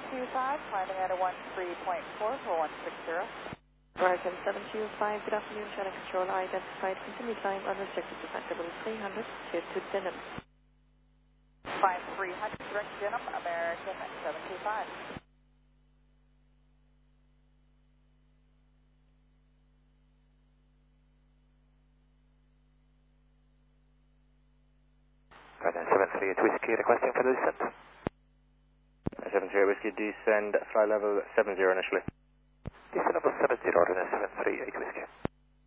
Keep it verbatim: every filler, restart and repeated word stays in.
two five, climbing at a one three point four for one six zero. American seven two five, good afternoon, channel control identified, continue climb unrestricted to Centible three hundred, clear to Denham. Climb three hundred, direct Denham, American seven two five. Right then, seven three eight Whiskey, requesting for the descent. seven three eight Whiskey, descend, fly level seven zero initially. Descend level seven zero, and seven three eight Whiskey.